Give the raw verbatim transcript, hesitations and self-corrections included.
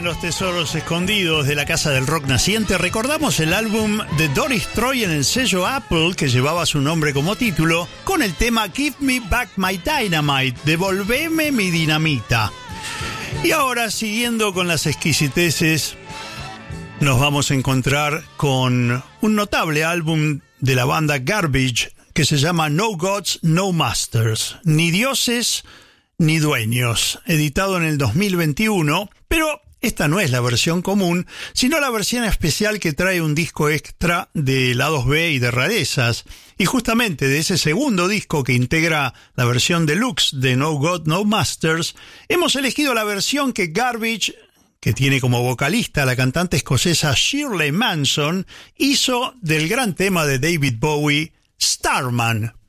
los tesoros escondidos de la Casa del Rock Naciente, recordamos el álbum de Doris Troy en el sello Apple, que llevaba su nombre como título, con el tema Give Me Back My Dynamite, devolveme mi dinamita. Y ahora, siguiendo con las exquisiteces, nos vamos a encontrar con un notable álbum de la banda Garbage que se llama No Gods, No Masters, ni dioses ni dueños, editado en el dos mil veintiuno, pero esta no es la versión común, sino la versión especial que trae un disco extra de lados B y de rarezas. Y justamente de ese segundo disco que integra la versión deluxe de No God, No Masters, hemos elegido la versión que Garbage, que tiene como vocalista a la cantante escocesa Shirley Manson, hizo del gran tema de David Bowie, Starman.